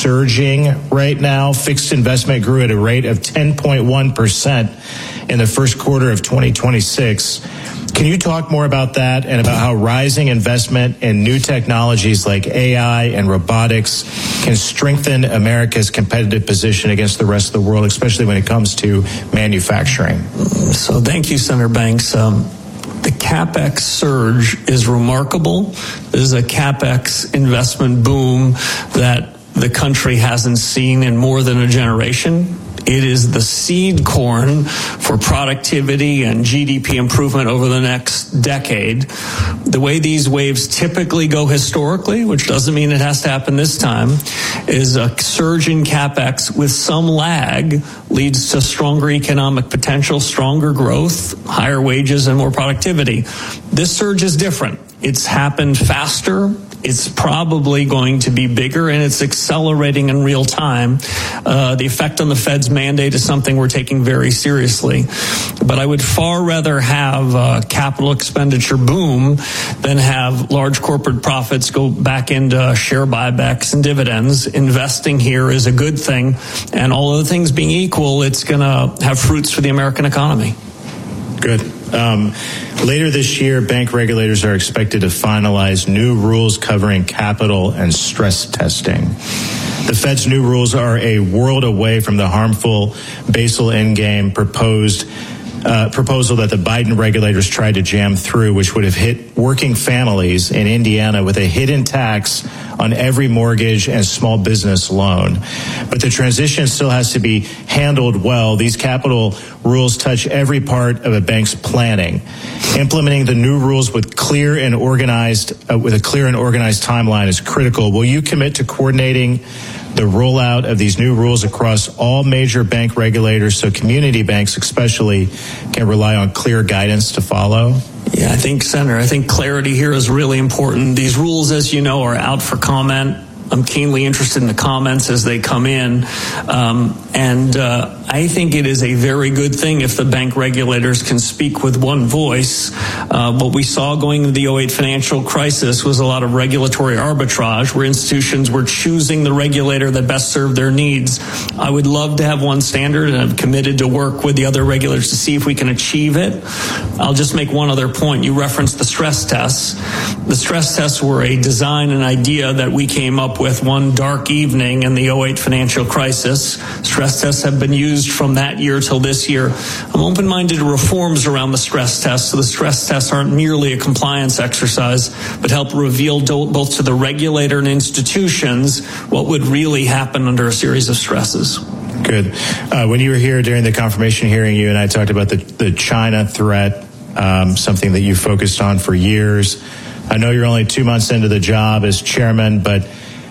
surging right now. Fixed investment grew at a rate of ten point one percent in the first quarter of twenty twenty-six. Can you talk more about that and about how rising investment in new technologies like A I and robotics can strengthen America's competitive position against the rest of the world, especially when it comes to manufacturing? So thank you, Senator Banks. Um, The CapEx surge is remarkable. This is a CapEx investment boom that the country hasn't seen in more than a generation. It is the seed corn for productivity and G D P improvement over the next decade. The way these waves typically go historically, which doesn't mean it has to happen this time, is a surge in CapEx with some lag leads to stronger economic potential, stronger growth, higher wages, and more productivity. This surge is different. It's happened faster. It's probably going to be bigger, and it's accelerating in real time. Uh, the effect on the Fed's mandate is something we're taking very seriously. But I would far rather have a capital expenditure boom than have large corporate profits go back into share buybacks and dividends. Investing here is a good thing, and all other things being equal, it's going to have fruits for the American economy. Good. Um, later this year, bank regulators are expected to finalize new rules covering capital and stress testing. The Fed's new rules are a world away from the harmful Basel Endgame proposed uh, proposal that the Biden regulators tried to jam through, which would have hit working families in Indiana with a hidden tax on every mortgage and small business loan. But the transition still has to be handled well. These capital rules touch every part of a bank's planning. Implementing the new rules with clear and organized, uh, with a clear and organized timeline is critical. Will you commit to coordinating the rollout of these new rules across all major bank regulators so community banks especially can rely on clear guidance to follow? Yeah, I think, Senator, I think clarity here is really important. These rules, as you know, are out for comment. I'm keenly interested in the comments as they come in. Um, and uh, I think it is a very good thing if the bank regulators can speak with one voice. Uh, what we saw going into the oh eight financial crisis was a lot of regulatory arbitrage where institutions were choosing the regulator that best served their needs. I would love to have one standard, and I'm committed to work with the other regulators to see if we can achieve it. I'll just make one other point. You referenced the stress tests. The stress tests were a design and idea that we came up with one dark evening in the oh eight financial crisis. Stress tests have been used from that year till this year. I'm open-minded to reforms around the stress tests, so the stress tests aren't merely a compliance exercise, but help reveal both to the regulator and institutions what would really happen under a series of stresses. Good. Uh, when you were here during the confirmation hearing, you and I talked about the, the China threat, um, something that you focused on for years. I know you're only two months into the job as chairman, but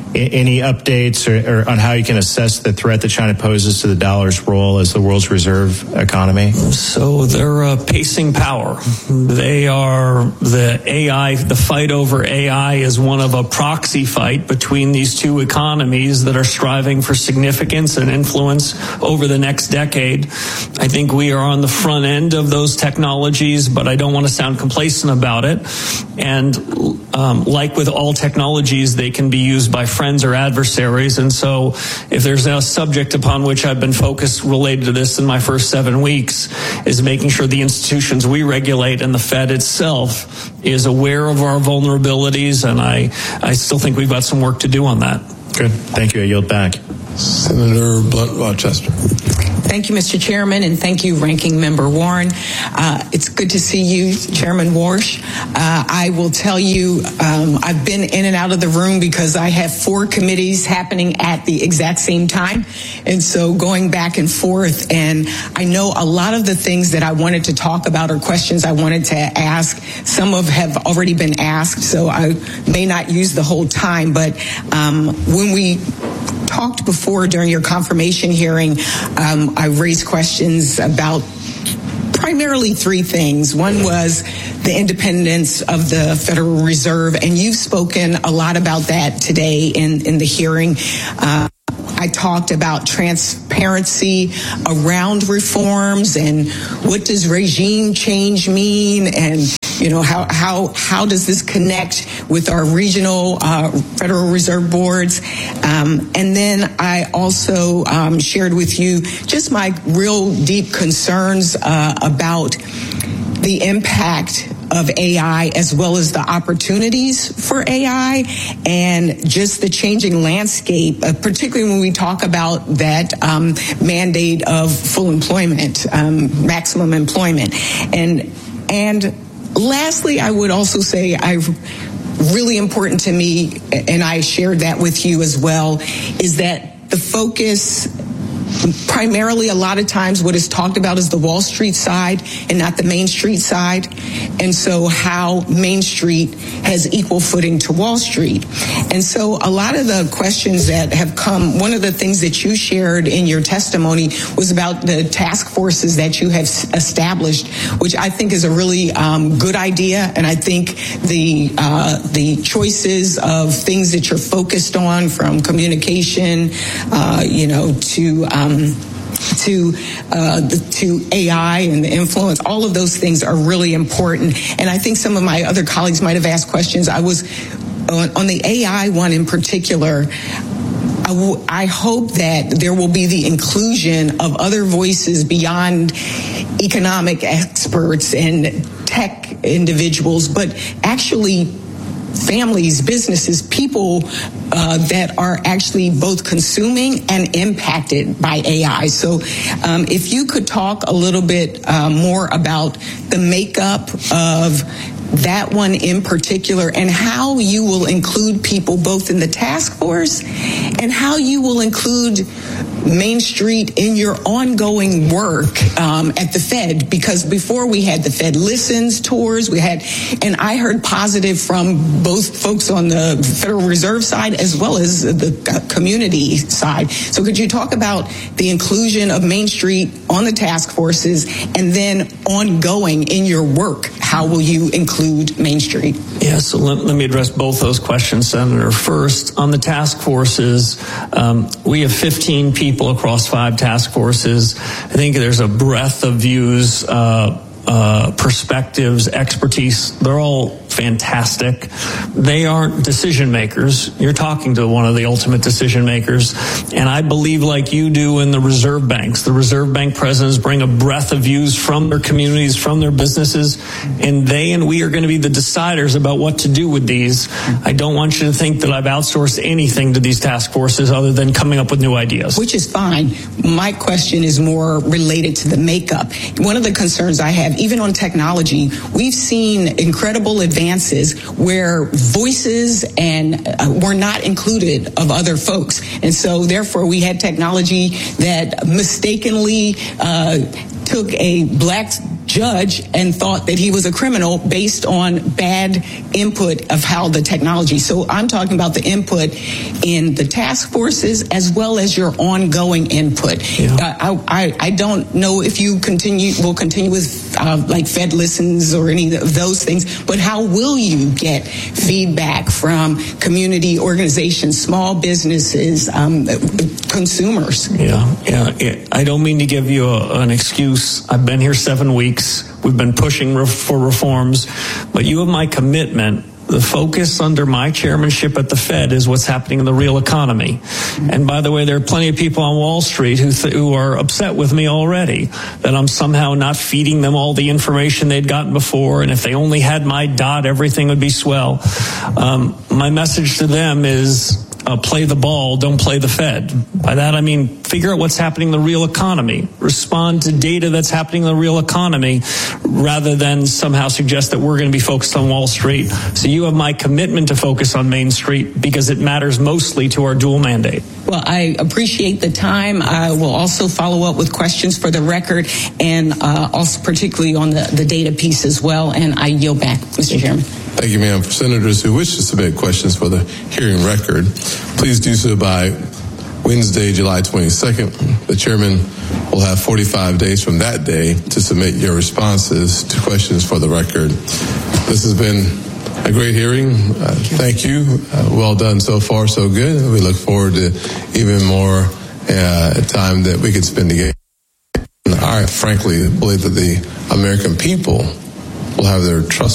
any updates or, or on how you can assess the threat that China poses to the dollar's role as the world's reserve economy? So they're a pacing power. They are the A I, the fight over A I is one of a proxy fight between these two economies that are striving for significance and influence over the next decade. I think we are on the front end of those technologies, but I don't want to sound complacent about it. And um, like with all technologies, they can be used by friends or adversaries. And so if there's a subject upon which I've been focused related to this in my first seven weeks is making sure the institutions we regulate and the Fed itself is aware of our vulnerabilities. And I, I still think we've got some work to do on that. Good. Thank you. I yield back. Senator Blunt Rochester. Thank you, Mister Chairman, and thank you, Ranking Member Warren. Uh, it's good to see you, Chairman Warsh. Uh, I will tell you, um, I've been in and out of the room because I have four committees happening at the exact same time. And so going back and forth, and I know a lot of the things that I wanted to talk about or questions I wanted to ask, some of have already been asked, so I may not use the whole time. But um, when we talked before during your confirmation hearing, um, I raised questions about primarily three things. One was the independence of the Federal Reserve, and you've spoken a lot about that today in, in the hearing. Uh, I talked about transparency around reforms and what does regime change mean, and you know how how how does this connect with our regional uh, Federal Reserve boards? Um, and then I also um, shared with you just my real deep concerns uh, about the impact of A I as well as the opportunities for A I and just the changing landscape, uh, particularly when we talk about that um, mandate of full employment, um, maximum employment. And and lastly, I would also say I really important to me, and I shared that with you as well, is that the focus primarily a lot of times what is talked about is the Wall Street side and not the Main Street side. And so how Main Street has equal footing to Wall Street. And so a lot of the questions that have come, one of the things that you shared in your testimony was about the task forces that you have established, which I think is a really um, good idea. And I think the uh, the choices of things that you're focused on, from communication, uh, you know, to um, to uh, the, to A I and the influence, all of those things are really important. And I think some of my other colleagues might have asked questions. I was on, on the A I one in particular. I, w- I hope that there will be the inclusion of other voices beyond economic experts and tech individuals, but actually families, businesses, people uh, that are actually both consuming and impacted by A I. So um, if you could talk a little bit uh, more about the makeup of that one in particular and how you will include people both in the task force and how you will include Main Street in your ongoing work um, at the Fed, because before we had the Fed Listens tours, we had, and I heard positive from both folks on the Federal Reserve side as well as the community side. So could you talk about the inclusion of Main Street on the task forces, and then ongoing in your work, how will you include Main Street? Yeah, so let, let me address both those questions, Senator. First, on the task forces, um, we have fifteen people across five task forces. I think there's a breadth of views, uh, uh, perspectives, expertise. They're all fantastic. They aren't decision makers. You're talking to one of the ultimate decision makers. And I believe, like you do, in the reserve banks. The reserve bank presidents bring a breadth of views from their communities, from their businesses, and they and we are going to be the deciders about what to do with these. I don't want you to think that I've outsourced anything to these task forces other than coming up with new ideas. Which is fine. My question is more related to the makeup. One of the concerns I have, even on technology, we've seen incredible advances where voices and uh, were not included of other folks. And so therefore we had technology that mistakenly uh, took a black judge and thought that he was a criminal based on bad input of how the technology. So I'm talking about the input in the task forces as well as your ongoing input. Yeah. Uh, I, I, I don't know if you continue will continue with uh, like Fed Listens or any of those things, but how will you get feedback from community organizations, small businesses, um, consumers? Yeah, yeah. I don't mean to give you a, an excuse. I've been here seven weeks. We've been pushing re- for reforms, but you have my commitment. The focus under my chairmanship at the Fed is what's happening in the real economy. And by the way, there are plenty of people on Wall Street who, th- who are upset with me already that I'm somehow not feeding them all the information they'd gotten before. And if they only had my dot, everything would be swell. Um, my message to them is, Uh, play the ball, don't play the Fed. By that I mean figure out what's happening in the real economy. Respond to data that's happening in the real economy rather than somehow suggest that we're going to be focused on Wall Street. So you have my commitment to focus on Main Street because it matters mostly to our dual mandate. Well, I appreciate the time. I will also follow up with questions for the record and uh, also particularly on the, the data piece as well. And I yield back, Mister Chairman. Thank you, ma'am. For senators who wish to submit questions for the hearing record, please do so by Wednesday, July twenty-second. The chairman will have forty-five days from that day to submit your responses to questions for the record. This has been a great hearing. Uh, thank you. Uh, well done so far, so good. We look forward to even more uh, time that we could spend together. I frankly believe that the American people will have their trust